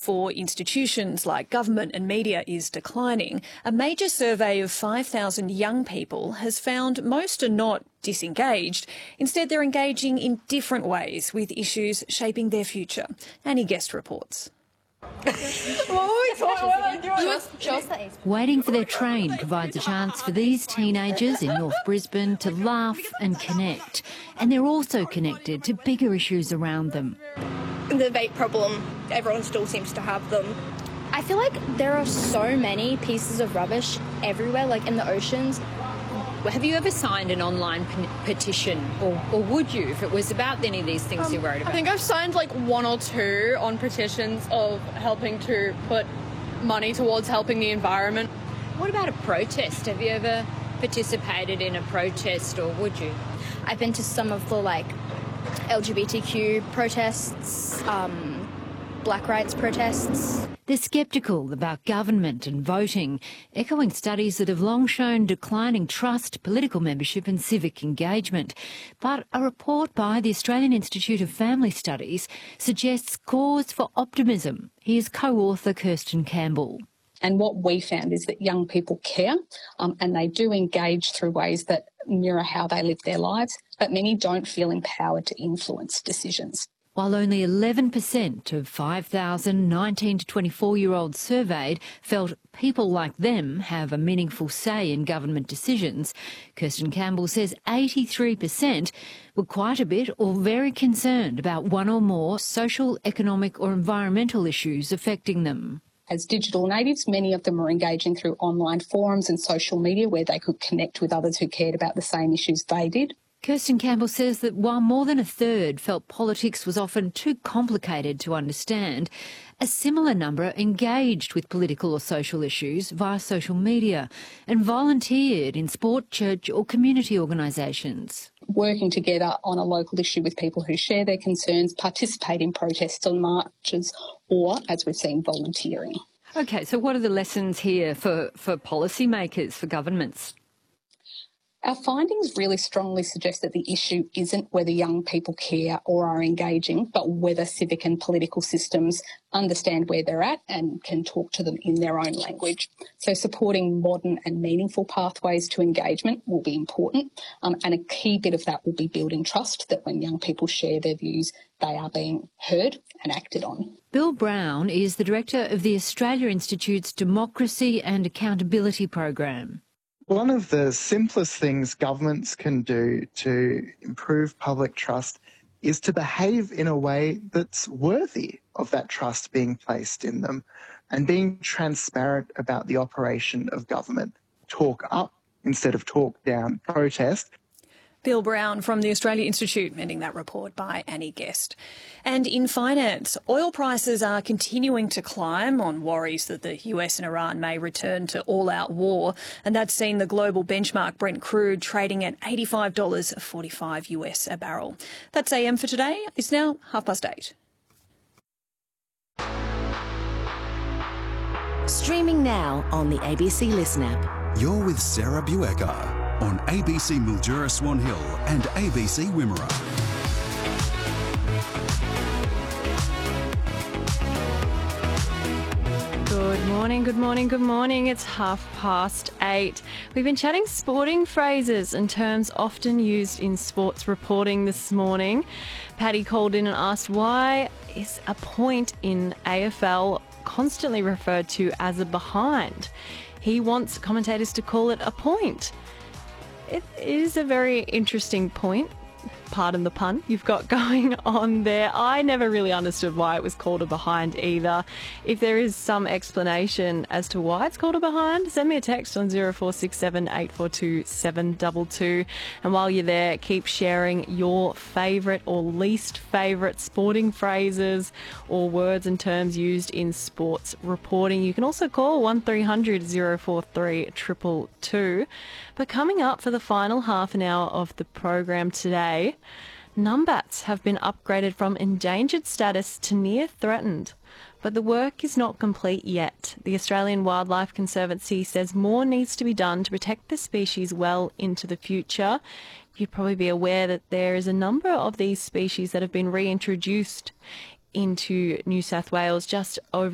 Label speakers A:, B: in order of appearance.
A: for institutions like government and media is declining, a major survey of 5,000 young people has found most are not disengaged. Instead, they're engaging in different ways with issues shaping their future. Annie Guest reports.
B: Waiting for their train provides a chance for these teenagers in North Brisbane to laugh and connect. And they're also connected to bigger issues around them.
C: The vape problem, everyone still seems to have them.
D: I feel like there are so many pieces of rubbish everywhere, like in the oceans.
B: Have you ever signed an online petition, or would you, if it was about any of these things you're worried about?
C: I think I've signed like 1 or 2 on petitions of helping to put money towards helping the environment.
B: What about a protest? Have you ever participated in a protest, or would you?
D: I've been to some of the LGBTQ protests, black rights protests.
B: They're sceptical about government and voting, echoing studies that have long shown declining trust, political membership and civic engagement. But a report by the Australian Institute of Family Studies suggests cause for optimism. Here's co-author Kirsten Campbell.
E: And what we found is that young people care and they do engage through ways that mirror how they live their lives, but many don't feel empowered to influence decisions.
B: While only 11% of 5,000 19 to 24-year-olds surveyed felt people like them have a meaningful say in government decisions, Kirsten Campbell says 83% were quite a bit or very concerned about one or more social, economic or environmental issues affecting them.
E: As digital natives, many of them are engaging through online forums and social media where they could connect with others who cared about the same issues they did.
B: Kirsten Campbell says that while more than a third felt politics was often too complicated to understand, a similar number engaged with political or social issues via social media and volunteered in sport, church or community organisations.
E: Working together on a local issue with people who share their concerns, participate in protests and marches or, as we've seen, volunteering.
F: OK, so what are the lessons here for policymakers, for governments?
E: Our findings really strongly suggest that the issue isn't whether young people care or are engaging, but whether civic and political systems understand where they're at and can talk to them in their own language. So supporting modern and meaningful pathways to engagement will be important, and a key bit of that will be building trust that when young people share their views, they are being heard and acted on.
B: Bill Brown is the director of the Australia Institute's Democracy and Accountability Program.
G: One of the simplest things governments can do to improve public trust is to behave in a way that's worthy of that trust being placed in them and being transparent about the operation of government. Talk up instead of talk down. Protest.
A: Bill Brown from the Australia Institute, ending that report by Annie Guest. And in finance, oil prices are continuing to climb on worries that the US and Iran may return to all-out war, and that's seen the global benchmark Brent crude trading at $85.45 US a barrel. That's AM for today. It's now 8:30.
H: Streaming now on the ABC Listen app.
I: You're with Sarah Buecker on ABC Mildura Swan Hill and ABC Wimmera.
F: Good morning, good morning, good morning. It's 8:30. We've been chatting sporting phrases and terms often used in sports reporting this morning. Paddy called in and asked, why is a point in AFL constantly referred to as a behind? He wants commentators to call it a point. It is a very interesting point, pardon the pun, you've got going on there. I never really understood why it was called a behind either. If there is some explanation as to why it's called a behind, send me a text on 0467 842 722. And while you're there, keep sharing your favourite or least favourite sporting phrases or words and terms used in sports reporting. You can also call 1300 043 222. But coming up for the final half an hour of the program today, numbats have been upgraded from endangered status to near threatened. But the work is not complete yet. The Australian Wildlife Conservancy says more needs to be done to protect the species well into the future. You'd probably be aware that there is a number of these species that have been reintroduced into New South Wales just over